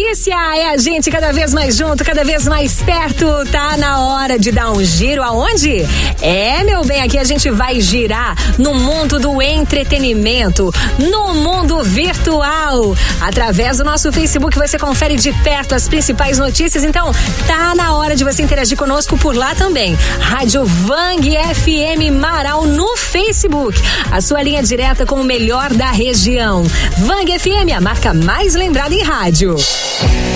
delícia! É a gente cada vez mais junto, cada vez mais perto. Tá na hora de dar um giro aonde? Meu bem, aqui a gente vai girar no mundo do entretenimento, no mundo virtual. Através do nosso Facebook você confere de perto as principais notícias. Então, tá na hora de você interagir conosco por lá também. Rádio Vang FM Marau no Facebook. A sua linha direta com o melhor da região. Vang FM, a marca mais lembrada em rádio.